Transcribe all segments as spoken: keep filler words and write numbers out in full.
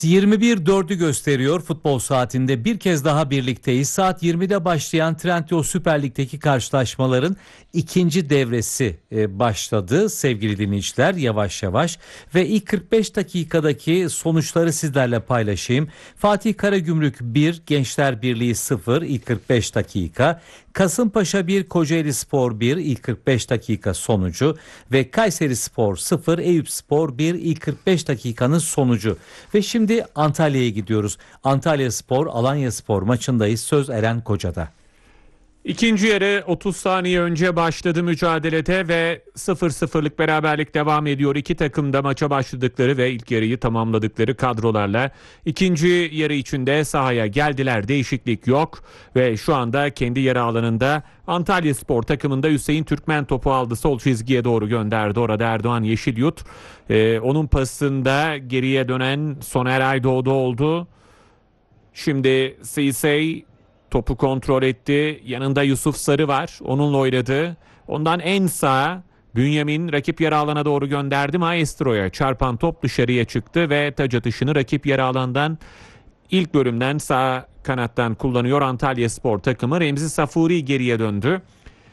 yirmi bir dördü gösteriyor futbol saatinde bir kez daha birlikteyiz. Saat yirmide başlayan Trendyol Süper Lig'deki karşılaşmaların ikinci devresi başladı sevgili dinleyiciler, yavaş yavaş ve ilk kırk beş dakikadaki sonuçları sizlerle paylaşayım. Fatih Karagümrük bir, Gençler Birliği sıfır ilk kırk beş dakika. Kasımpaşa bir, Kocaelispor bir ilk kırk beş dakika sonucu ve Kayserispor sıfır, Eyüpspor bir ilk kırk beş dakikanın sonucu. Ve şimdi Antalya'ya gidiyoruz. Antalyaspor Alanyaspor maçındayız. Söz Eren Koca'da. İkinci yarı otuz saniye önce başladı mücadelede ve sıfır sıfırlık beraberlik devam ediyor. İki takım da maça başladıkları ve ilk yarıyı tamamladıkları kadrolarla ikinci yarı içinde sahaya geldiler. Değişiklik yok ve şu anda kendi yarı alanında Antalyaspor takımında Hüseyin Türkmen topu aldı. Sol çizgiye doğru gönderdi. Orada Erdoğan Yeşilyurt. Ee, onun pasında geriye dönen Soner Aydoğdu oldu. Şimdi Sisey topu kontrol etti. Yanında Yusuf Sarı var. Onunla oynadı. Ondan en sağa Bünyamin rakip yarı alana doğru gönderdi. Maestro'ya çarpan top dışarıya çıktı ve taç atışını rakip yarı alandan ilk bölümden sağ kanattan kullanıyor Antalyaspor takımı. Remzi Safuri geriye döndü.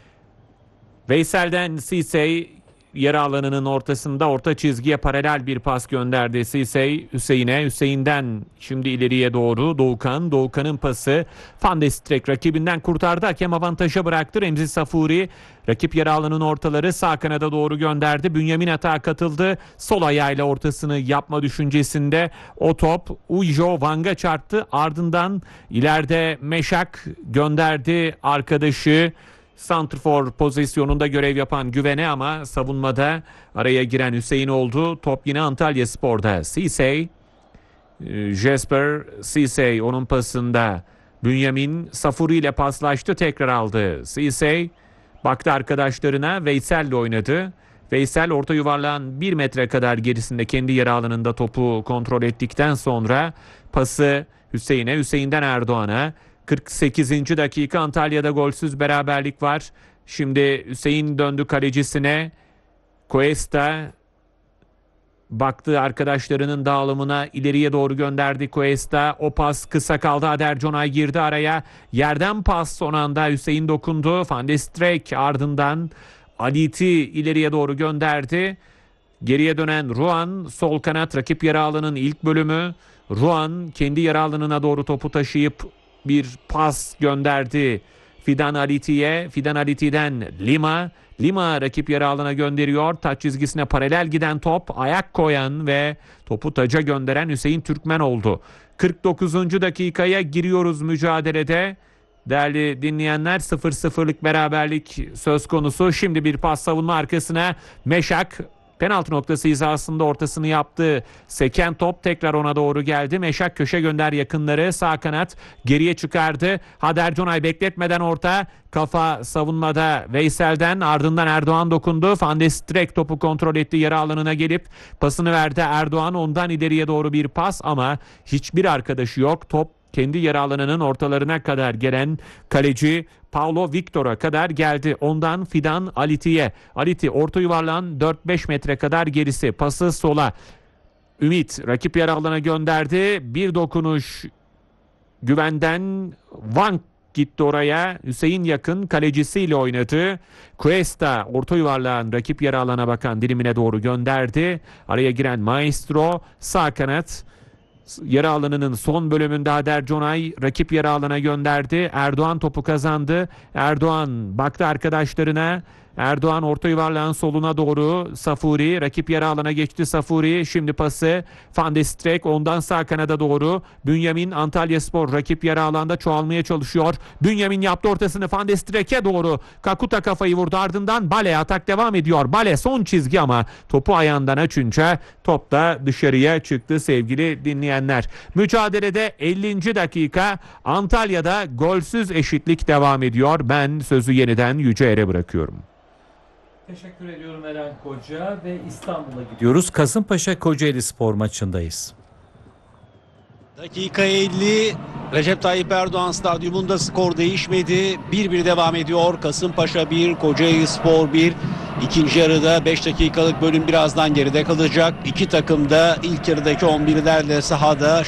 Veysel'den Sisey yarı alanının ortasında orta çizgiye paralel bir pas gönderdi. Sisey Hüseyin'e, Hüseyin'den şimdi ileriye doğru Doğukan. Doğukan'ın pası Van de Streek rakibinden kurtardı. Hakem avantaja bıraktı. Remzi Safuri rakip yarı alanın ortaları sağ kanada doğru gönderdi. Bünyamin atağa katıldı. Sol ayağıyla ortasını yapma düşüncesinde o top Ujo Wang'a çarptı. Ardından ileride Meşak gönderdi arkadaşı. Santrfor pozisyonunda görev yapan Güven'e ama savunmada araya giren Hüseyin oldu. Top yine Antalyaspor'da. Sisey, Jesper Sisey onun pasında. Bünyamin Safuri ile paslaştı, tekrar aldı. Sisey baktı arkadaşlarına, Veysel'le oynadı. Veysel orta yuvarlağın bir metre kadar gerisinde kendi yarı alanında topu kontrol ettikten sonra pası Hüseyin'e, Hüseyin'den Erdoğan'a. kırk sekizinci dakika Antalya'da golsüz beraberlik var. Şimdi Hüseyin döndü kalecisine. Cuesta baktı arkadaşlarının dağılımına, ileriye doğru gönderdi Cuesta. O pas kısa kaldı. Ader Conay girdi araya. Yerden pas son anda Hüseyin dokundu. Van de Streek ardından Aliti ileriye doğru gönderdi. Geriye dönen Ruan sol kanat rakip yarı alanının ilk bölümü. Ruan kendi yarı alanına doğru topu taşıyıp bir pas gönderdi Fidan Aliti'ye. Fidan Aliti'den Lima. Lima rakip yarı alana gönderiyor. Taç çizgisine paralel giden top, ayak koyan ve topu taca gönderen Hüseyin Türkmen oldu. kırk dokuzuncu dakikaya giriyoruz mücadelede. Değerli dinleyenler, sıfır sıfırlık beraberlik söz konusu. Şimdi bir pas savunma arkasına. Meşak penaltı noktası hizasında ortasını yaptı. Seken top tekrar ona doğru geldi. Meşak köşe gönder yakınları. Sağ kanat geriye çıkardı. Hader Conay bekletmeden orta. Kafa savunmada Veysel'den, ardından Erdoğan dokundu. Van de Streek topu kontrol etti. Yarı alanına gelip pasını verdi Erdoğan. Ondan ileriye doğru bir pas ama hiçbir arkadaşı yok. Top kendi yarı alanının ortalarına kadar gelen kaleci Paulo Victor'a kadar geldi. Ondan Fidan Aliti'ye. Aliti orta yuvarlağın dört beş metre kadar gerisi. Pası sola. Ümit rakip yarı alana gönderdi. Bir dokunuş Güven'den, Van gitti oraya. Hüseyin yakın kalecisiyle oynadı. Cuesta orta yuvarlağın rakip yarı alana bakan dilimine doğru gönderdi. Araya giren Maestro sağ kanat. Yarı alanının son bölümünde Ader Conay rakip yarı alana gönderdi. Erdoğan topu kazandı. Erdoğan baktı arkadaşlarına. Erdoğan orta yuvarlağın soluna doğru. Safuri rakip yarı alana geçti. Safuri şimdi pası Van de Streek, ondan sağ kanada doğru. Bünyamin Antalyaspor rakip yarı alanda çoğalmaya çalışıyor. Bünyamin yaptı ortasını Van de Streek'e doğru. Kakuta kafayı vurdu, ardından Bale atak devam ediyor. Bale son çizgi ama topu ayağından açınca top da dışarıya çıktı sevgili dinleyenler. Mücadelede ellinci dakika, Antalya'da golsüz eşitlik devam ediyor. Ben sözü yeniden Yüce Er'e bırakıyorum. Teşekkür ediyorum Eren Koca ve İstanbul'a gidiyoruz. Kasımpaşa Kocaelispor maçındayız. Dakika elli, Recep Tayyip Erdoğan Stadyumunda skor değişmedi. bir bir devam ediyor. Kasımpaşa bir, Kocaelispor bir. İkinci yarıda beş dakikalık bölüm birazdan geride kalacak. İki takım da ilk yarıdaki on birlerle sahada.